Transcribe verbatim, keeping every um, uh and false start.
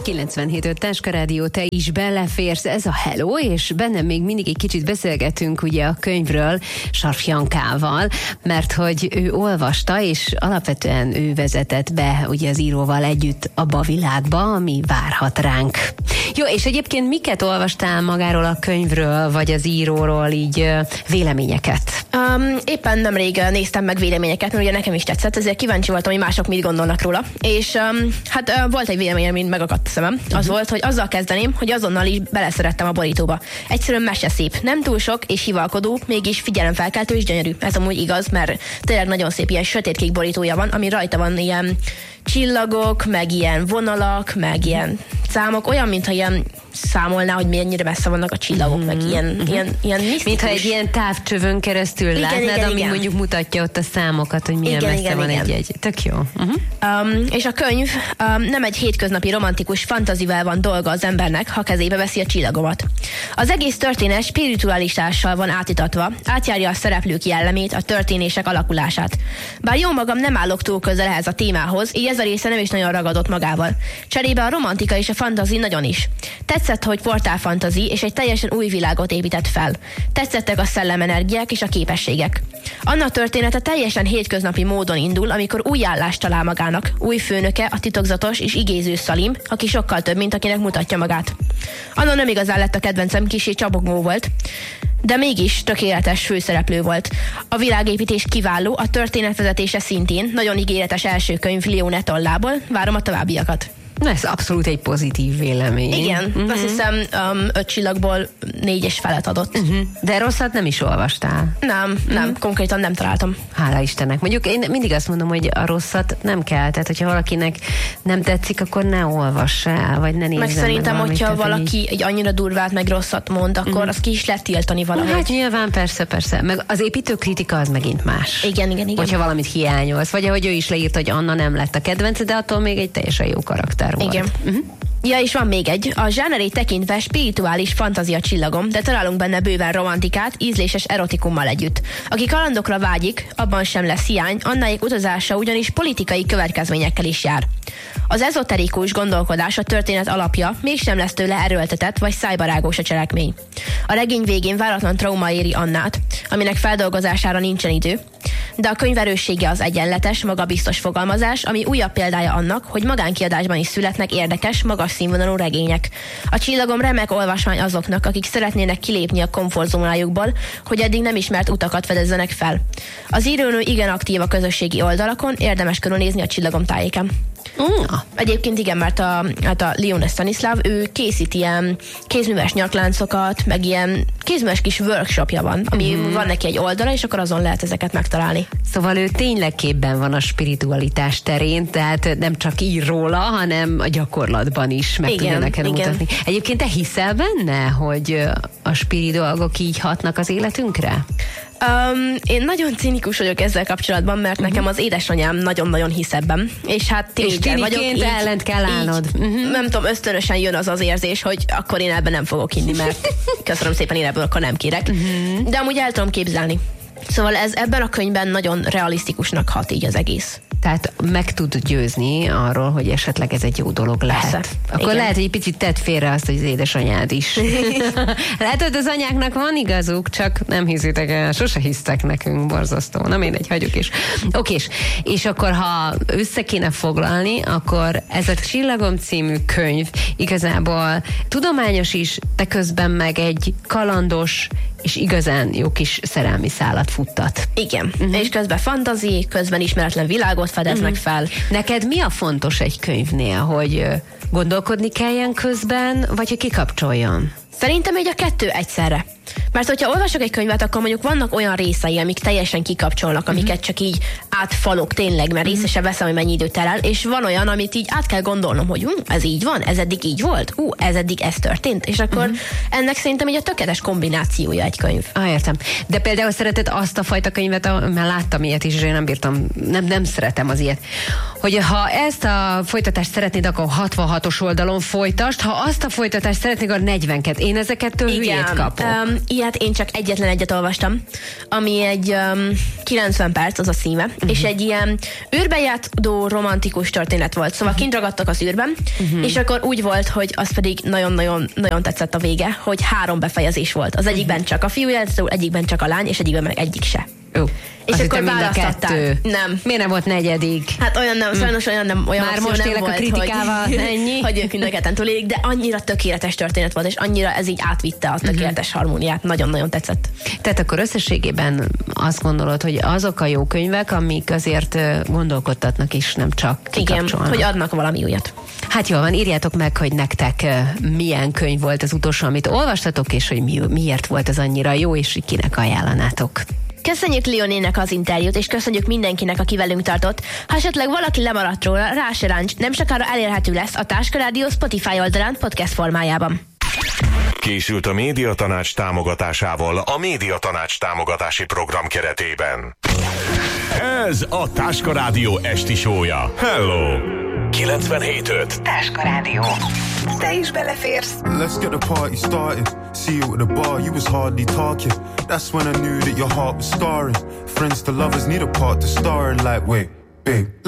kilencvenhét öt Táska Rádió, te is beleférsz, ez a Hello, és bennem még mindig egy kicsit beszélgetünk ugye a könyvről Sarf Jankával, mert hogy ő olvasta, és alapvetően ő vezetett be ugye az íróval együtt abba a világba, ami várhat ránk. Jó, és egyébként miket olvastál magáról a könyvről, vagy az íróról így véleményeket? Um, éppen nemrég néztem meg véleményeket, mert ugye nekem is tetszett, ezért kíváncsi voltam, hogy mások mit gondolnak róla. És um, hát uh, volt egy véleményem, mint megakadt a szemem. Az uh-huh. volt, hogy azzal kezdeném, hogy azonnal is beleszerettem a borítóba. Egyszerűen meseszép, nem túl sok és hivalkodó, mégis figyelemfelkeltő és gyönyörű. Ez amúgy igaz, mert tényleg nagyon szép ilyen sötétkék borítója van, ami rajta van ilyen csillagok, meg ilyen vonalak, meg ilyen számok, olyan, mintha ilyen számolná, hogy mennyire messze vannak a csillagok, mm-hmm. meg ilyen, mm-hmm. ilyen, ilyen misztikus. Mintha egy ilyen távcsövön keresztül igen, látnád, igen, ami igen. mondjuk mutatja ott a számokat, hogy milyen igen, messze igen, van egy-egy. Tök jó. Uh-huh. Um, és a könyv um, nem egy hétköznapi romantikus fantazivel van dolga az embernek, ha kezébe veszi a csillagomat. Az egész történet spiritualitással van átitatva, átjárja a szereplők jellemét, a történések alakulását. Bár jó magam nem állok túl közel ehhez a témához, így ez a része nem is nagyon ragadott magával. Cserébe a romantika és a fantazi nagyon is. Tetszett, hogy portálfantazi és egy teljesen új világot épített fel. Tetszettek a szellemenergiák és a képességek. Annak története teljesen hétköznapi módon indul, amikor új állást talál magának. Új főnöke, a titokzatos és igéző Szalim, aki sokkal több, mint akinek mutatja magát. Anna nem igazán lett a kedvencem, kissé csabogó volt, de mégis tökéletes főszereplő volt. A világépítés kiváló, a történetvezetése szintén, nagyon ígéretes első könyv Leone tollából, várom a továbbiakat. Na, ez abszolút egy pozitív vélemény. Igen, uh-huh. azt hiszem um, öt csillagból négy és felet adott. Uh-huh. De rosszat nem is olvastál? Nem, nem, uh-huh. konkrétan nem találtam. Hála Istennek. Mondjuk én mindig azt mondom, hogy a rosszat nem kell, tehát hogyha valakinek nem tetszik, akkor ne olvass el, vagy ne nézzen meg szerintem, valamit, hogyha tehát, valaki így... egy annyira durvát, meg rosszat mond, akkor uh-huh. azt ki is lehet tiltani valahogy. Hát nyilván, persze, persze. Meg az építőkritika az megint más. Igen, igen, igen. Hogyha valamit hiányolsz, vagy ahogy ő is leírta, hogy Anna nem lett a kedvence, de attól még egy teljesen jó karakter volt. Igen. Uh-huh. Ja, és van még egy. A zsánerét tekintve spirituális fantázia csillagom, de találunk benne bőven romantikát, ízléses erotikummal együtt. Aki kalandokra vágyik, abban sem lesz hiány, annáig utazása ugyanis politikai következményekkel is jár. Az ezoterikus gondolkodás a történet alapja, mégsem lesz tőle erőltetett vagy szájbarágos a cselekmény. A regény végén váratlan trauma éri Annát, aminek feldolgozására nincsen idő, de a könyv erőssége az egyenletes, magabiztos fogalmazás, ami újabb példája annak, hogy magánkiadásban is születnek érdekes, magas színvonalú regények. A csillagom remek olvasmány azoknak, akik szeretnének kilépni a komfortzónájukból, hogy eddig nem ismert utakat fedezzenek fel. Az írónő igen aktív a közösségi oldalakon, érdemes körülnézni a csillagom tájéken. Mm. Egyébként igen, mert a, hát a Leone Stanislav, ő készít ilyen kézműves nyakláncokat, meg ilyen kézműves kis workshopja van, ami mm. van neki egy oldala, és akkor azon lehet ezeket megtalálni. Szóval ő tényleg képben van a spiritualitás terén, tehát nem csak ír róla, hanem a gyakorlatban is meg igen, tudja neked igen. mutatni. Egyébként te hiszel benne, hogy a spiri dolgok így hatnak az életünkre? Um, én nagyon cinikus vagyok ezzel kapcsolatban, mert uh-huh. nekem az édesanyám nagyon-nagyon hisz ebben. És hát tínédzser vagyok. És ellent kell állnod. Így, uh-huh. Nem tudom, ösztönösen jön az az érzés, hogy akkor én ebben nem fogok hinni, mert köszönöm szépen, én ebből akkor nem kérek. Uh-huh. De amúgy el tudom képzelni. Szóval ez ebben a könyvben nagyon realisztikusnak hat így az egész. Tehát meg tud győzni arról, hogy esetleg ez egy jó dolog lehet. Persze. Akkor igen. Lehet, hogy egy picit tedd félre azt, hogy az édesanyád is. Lehet, hogy az anyáknak van igazuk, csak nem hiszitek el, sose hisztek nekünk, borzasztó. Na mindegy, hagyjuk is. Okés, és akkor ha össze kéne foglalni, akkor ez a Csillagom című könyv igazából tudományos is, de közben meg egy kalandos és igazán jó kis szerelmi szálat futtat. Igen, uh-huh. és közben fantazi, közben ismeretlen világot fedeznek uh-huh. fel. Neked mi a fontos egy könyvnél, hogy gondolkodni kelljen közben, vagy hogy kikapcsoljon? Szerintem egy a kettő egyszerre. Mert hogyha olvasok egy könyvet, akkor mondjuk vannak olyan részei, amik teljesen kikapcsolnak, amiket uh-huh. csak így átfalok tényleg, mert észre sem veszem, hogy mennyi időt terel, és van olyan, amit így át kell gondolnom, hogy ú, ez így van, ez eddig így volt, ú, ez eddig ez történt, és akkor uh-huh. ennek szerintem így a tökéletes kombinációja egy könyv. Ah, értem. De például szereted azt a fajta könyvet, mert láttam ilyet is, és én nem bírtam, nem, nem szeretem az ilyet, hogy ha ezt a folytatást szeretnéd, akkor hatvanhatos oldalon folytasd, ha azt a folytatást szeretnéd, akkor negyvenket. Én Én ezeket hülyét kapok. Um, ilyet én csak egyetlen egyet olvastam, ami egy um, kilencven perc, az a szíme, uh-huh. és egy ilyen űrben játszó romantikus történet volt. Szóval uh-huh. kint ragadtak az űrben, uh-huh. és akkor úgy volt, hogy az pedig nagyon-nagyon nagyon tetszett a vége, hogy három befejezés volt. Az egyikben uh-huh. csak a fiú játszó, egyikben csak a lány, és egyikben meg egyik se. Jó. És azt akkor választották. Nem. Miért nem volt negyedik? Hát olyan nem, sajnos olyan nem, olyan Már most nem volt, a kritikával hogy, ennyi? hogy ők mind a ketten túlélik, de annyira tökéletes történet volt, és annyira ez így átvitte a tökéletes uh-huh. harmóniát. Nagyon-nagyon tetszett. Tehát akkor összességében azt gondolod, hogy azok a jó könyvek, amik azért gondolkodtatnak is, nem csak kikapcsolnak. Igen, hogy adnak valami újat. Hát jól van, írjátok meg, hogy nektek milyen könyv volt az utolsó, amit olvastatok, és hogy mi, miért volt ez annyira jó, és kinek ajánlanátok. Köszönjük Leonének az interjút, és köszönjük mindenkinek, aki velünk tartott. Ha esetleg valaki lemaradt róla, rá se ráncs, nem sokára elérhető lesz a Táska Rádió Spotify oldalán podcast formájában. Készült a Médiatanács támogatásával a Médiatanács támogatási program keretében. Ez a Táska Rádió esti show-ja. Hello! kilencvenhét öt Táska Rádió. Te is beleférsz. Let's get the party started. See you at the bar, you was hardly talking. That's when I knew that your heart was scarring. Friends to lovers need a part to star in, like, wait, babe.